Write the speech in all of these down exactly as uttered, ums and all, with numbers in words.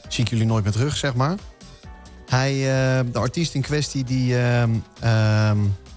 zie ik jullie nooit meer terug, zeg maar. Hij, uh, de artiest in kwestie, die... Uh, uh,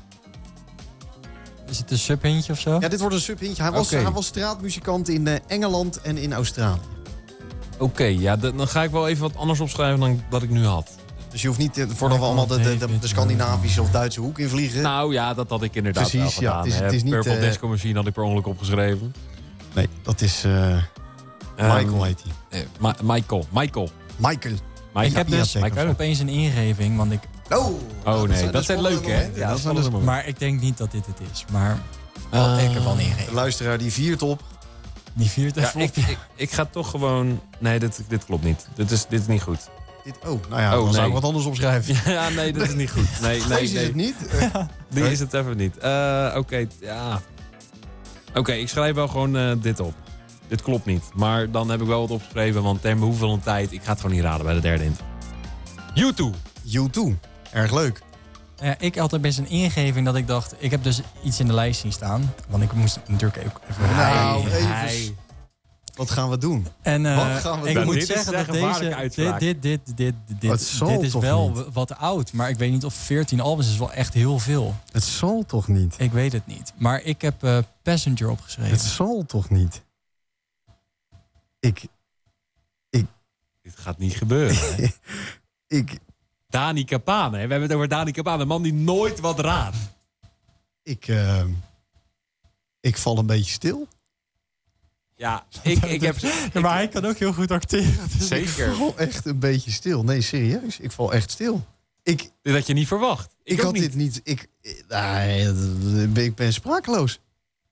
Is het een subhintje of zo? Ja, dit wordt een subhintje. Hij was, okay. hij was straatmuzikant in uh, Engeland en in Australië. Oké, okay, ja, d- dan ga ik wel even wat anders opschrijven dan dat ik nu had. Dus je hoeft niet, voordat we allemaal de, de, de, de Scandinavische of Duitse hoek invliegen. Nou ja, dat had ik inderdaad Precies, wel gedaan. Ja, het is, het is niet, Purple uh, Disco Machine had ik per ongeluk opgeschreven. Nee, dat is uh, Michael um, heet hij. Eh, Ma- Michael, Michael. Michael. Ik heb dus ik heb opeens een ingeving, want ik... Oh, oh nee, dat, zijn, dat zijn leuk hè? Ja, ja, dat dat is dus, maar ik denk niet dat dit het is. Maar uh, oh, ik heb wel een ingeving. De luisteraar die viert op. Die viert ja, ik, ik, ik ga toch gewoon... Nee, dit, dit klopt niet. Dit is, dit is niet goed. Dit, oh, nou ja, oh, dan nee. zou ik wat anders opschrijven. Ja, nee, dit is niet goed. Nee, nee, Deze nee. is het niet? Die nee. is het even niet. Uh, Oké, okay, ja. Oké, okay, ik schrijf wel gewoon uh, dit op. Dit klopt niet. Maar dan heb ik wel wat opgeschreven, want ten behoeve van tijd... Ik ga het gewoon niet raden bij de derde hint. U twee. U twee. Erg leuk. Ja, ik had er best een ingeving dat ik dacht... Ik heb dus iets in de lijst zien staan. Want ik moest natuurlijk ook even... Nou, hij, even... Hij. Wat gaan we doen? En, uh, wat gaan we ik doen? moet dit zeggen is dat deze... Dit, dit, dit, dit, dit, het dit is wel niet. wat oud. Maar ik weet niet of veertien albums is wel echt heel veel. Het zal toch niet? Ik weet het niet. Maar ik heb uh, Passenger opgeschreven. Het zal toch niet? Ik... Ik... Dit gaat niet gebeuren. ik... Dani Capane. We hebben het over Dani Capane. Een man die nooit wat raadt. Ik... Uh, ik val een beetje stil. Ja, ik, ik heb... Ja, maar hij kan ook heel goed acteren. Dus Zeker. Ik val echt een beetje stil. Nee, serieus. Ik val echt stil. Ik, dit had je niet verwacht. Ik, ik had niet. dit niet... Ik, nee, ik ben sprakeloos.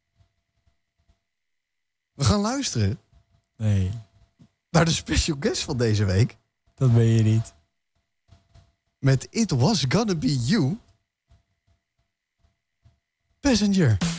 We gaan luisteren. Nee. Naar de special guest van deze week. Dat ben je niet. Met It Was Gonna Be You. Passenger.